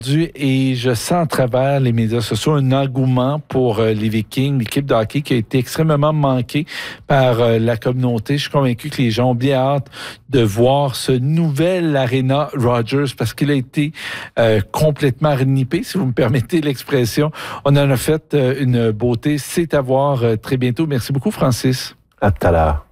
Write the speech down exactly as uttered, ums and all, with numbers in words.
Et je sens à travers les médias sociaux un engouement pour euh, les Vikings, l'équipe de hockey qui a été extrêmement manquée par euh, la communauté. Je suis convaincu que les gens ont bien hâte de voir ce nouvel Arena Rogers parce qu'il a été euh, complètement renippé, si vous me permettez l'expression. On en a fait euh, une beauté. C'est à voir euh, très bientôt. Merci beaucoup, Francis. À tout à l'heure.